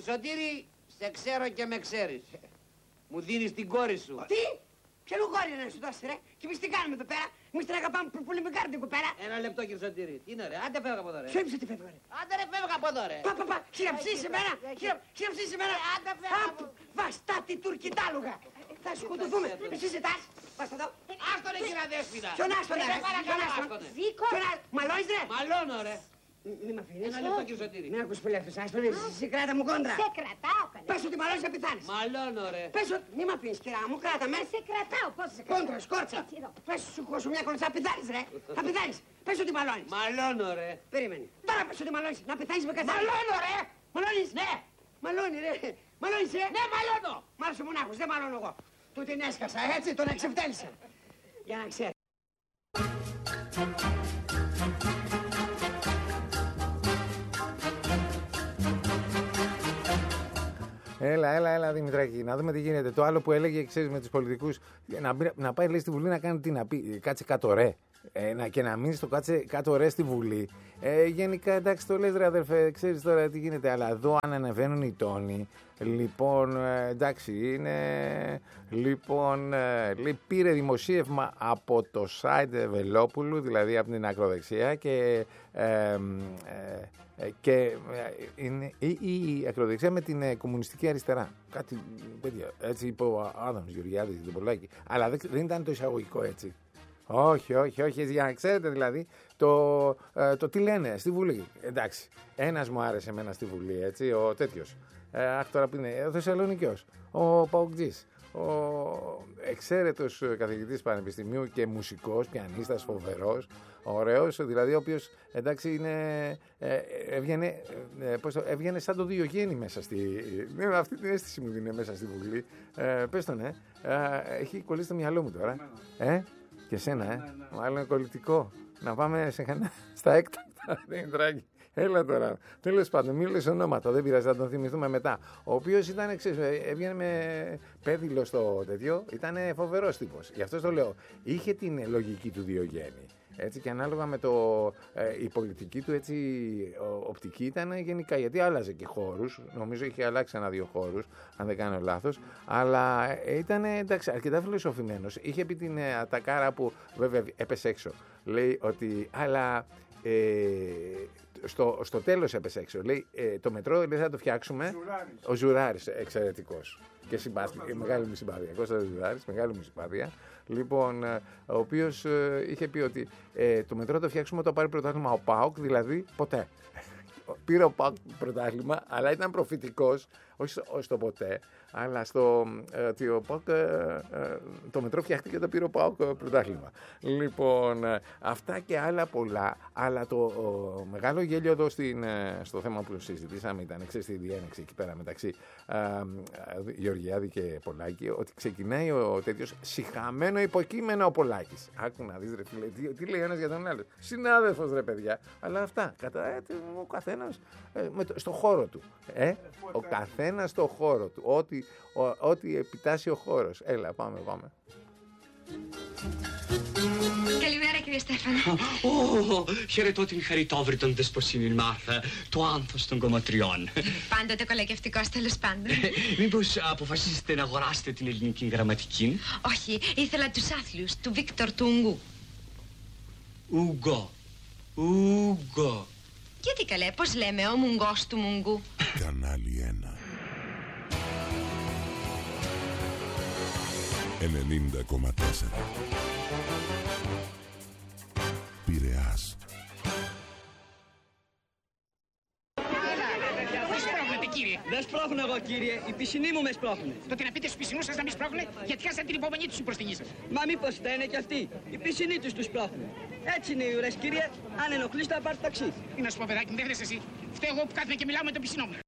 Σωτήρη, σε ξέρω και με ξέρεις. Μου δίνεις την κόρη σου. Τι? Ποιον κόρη να σου δώσει, ρε? Και εμείς τι κάνουμε εδώ πέρα? Εμείς την αγαπάμε πολύ με κάρτη εδώ πέρα. Ένα λεπτό, κύριε Σωτήρη. Τι είναι, ρε? Άντε φεύγα από εδώ, ρε. Ποιο έψε τι φεύγω, ρε? Άντε, ρε, φεύγα από εδώ, ρε. Πα, χειραψείς εμένα. Χειραψείς εμένα. Άντε, φεύγα. Βαστάτη τουρκιτάλουγα. Θα σκοτωθούμε. Εσύ ζητάς. Πας εδώ. Άστον, ρε, κύριε Αδέσποινα. Ποιον άστον, ρε? Μαλώνεις, ρε? Μαλώνω, ρε. Μη μ' αφήνεις. Ένα λεπτό, κύριε Σωτήρη. Μην ακούς πολύ αυτός, άστον. Εσύ κράτα μου κόντρα. Σε κρατάω, καλέ. Πες ότι μαλώνεις να πεθάνεις. Μαλώνω, ρε. Πες ότι μη μ' αφήνεις, κυρά μου, κράτα με. Σε κρατάω, πώς σε κρατάω. Κόντρα, σκόρτσα. Έτσι εδώ. Πες σου χώσου μια κόντρα, θα πεθάνεις, ρε. Θα πεθάνεις. Πες ότι μαλώνεις. Μαλώνω, ρε. Περίμενε. Τώρα πες ότι μαλώνεις. Να πεθάνεις με καθένα. Μαλώνω, ρε. Μαλώνεις. Ναι. Μαλώνει, ρε. Μαλώνεις, ρε. Ναι, μαλώνω. Μ' άρεσε ο μονάχος, δεν μαλώνω εγώ. Του την έσκασα, έτσι, τον εξευτέλισα. Για να ξέρει. Έλα, Δημητράκη, να δούμε τι γίνεται. Το άλλο που έλεγε, ξέρεις, με τους πολιτικούς, να πάει, λέει, στη Βουλή να κάνει τι, να πει, κάτσε κάτω, ρε. Και να μείνει στο κάτσε κάτω, ρε, στη Βουλή. Γενικά, εντάξει, το λες, ρε, αδερφέ, ξέρεις τώρα τι γίνεται. Αλλά εδώ, αν ανεβαίνουν οι τόνοι, λοιπόν, εντάξει, είναι. Λοιπόν, πήρε δημοσίευμα από το site Βελόπουλου, δηλαδή από την ακροδεξιά, και είναι η ακροδεξιά με την κομμουνιστική αριστερά. Κάτι τέτοιο. Έτσι είπε ο Άδωνος Γεωργιάδης την Πολάκη. Αλλά δεν ήταν το εισαγωγικό έτσι. Όχι, για να ξέρετε δηλαδή το τι λένε στη Βουλή. Εντάξει, ένας μου άρεσε εμένα στη Βουλή, έτσι, ο τέτοιος. Τώρα που είναι ο Θεσσαλονικιός, ο Παοκτζής, ο εξαίρετος καθηγητής πανεπιστημίου και μουσικός, πιανίστας, φοβερός, ωραίος, δηλαδή ο οποίος, εντάξει, έβγαινε σαν το Διογέννη μέσα αυτή την αίσθηση μου δίνει μέσα στη Βουλή. Πες τον, έχει κολλήσει το μυαλό μου τώρα. Και εσένα, μάλλον κολλητικό. Να πάμε στα έκτακτα, Δημητράκη. Έλα τώρα. Τέλος πάντων, μη λες ονόματα, δεν πειράζει, θα τον θυμηθούμε μετά. Ο οποίος ήταν, έβγαινε με πέδιλο στο τέτοιο, ήταν φοβερός τύπος. Γι' αυτό το λέω. Είχε την λογική του Διογέννη. Έτσι, και ανάλογα με η πολιτική του έτσι, οπτική ήταν γενικά, γιατί άλλαζε και χώρους, νομίζω είχε αλλάξει 1-2 χώρους, αν δεν κάνω λάθος, αλλά ήταν, εντάξει, αρκετά φιλοσοφημένος. Είχε πει την ατακάρα που βέβαια έπεσε έξω, λέει ότι, αλλά στο τέλος έπεσε έξω, λέει, το μετρό δεν θα το φτιάξουμε. Ο Ζουράρης, εξαιρετικός. Και μεγάλη μου συμπάθεια. Κώστας Ζουράρης, μεγάλη μου συμπάθεια. Λοιπόν, ο οποίος είχε πει ότι το μετρό το φτιάξουμε όταν πάρει πρωτάθλημα ο ΠΑΟΚ, δηλαδή ποτέ. Πήρε ο ΠΑΟΚ πρωτάθλημα, αλλά ήταν προφητικός, όχι στο ποτέ, αλλά ότι ο ΠΑΟΚ, το μετρό φτιάχτηκε και το πήρε ο ΠΑΟΚ πρωτάθλημα. Λοιπόν, αυτά και άλλα πολλά, αλλά το μεγάλο γέλιο εδώ στο θέμα που συζητήσαμε ήταν, ξέρεις, τη διένεξη εκεί πέρα μεταξύ Γεωργιάδη και Πολάκη, ότι ξεκινάει ο τέτοιος σιχαμένο υποκείμενο ο Πολάκης. Άκου να δεις, ρε φίλε, τι λέει ένας για τον άλλο. Συνάδελφος, ρε παιδιά, αλλά αυτά, ο καθένας στο χώρο του. Ο καθένας στο χώρο του. Ό,τι επιτάσσει ο χώρος. Έλα, πάμε. Καλημέρα, κύριε Στέφανο. Χαιρετώ την χαριτόβρη δεσποσύνη Μάρθα, το άνθος των κομματριών. Πάντοτε κολακευτικός, τέλος πάντων. Μήπως αποφασίσετε να αγοράσετε την ελληνική γραμματική? Όχι, ήθελα τους άθλιους, του Βίκτορ του Ουγγού. Ούγκο. Γιατί καλέ, πώς λέμε, ο Μουγγός του Μουγγού. Κανάλι 1 90,4 Πειραιάς. Δεν σπρώχνω εγώ, κύριε. Οι πισινοί μου με σπρώχνουν. Τότε να πείτε στους πισινούς σας να μην σπρώχνουνε, γιατί χάσαν την υπομονή τους οι προστινήσες. Μα μήπως φταίνε κι αυτοί. Οι πισινοί τους σπρώχνουν. Έτσι είναι οι ουρές, κύριε. Αν ενοχλείς θα πάρει ταξί. Τι να σου πω, παιδάκι μου, δεν θες εσύ. Φταίω εγώ που κάθομαι και μιλάω με τον πισινό μου.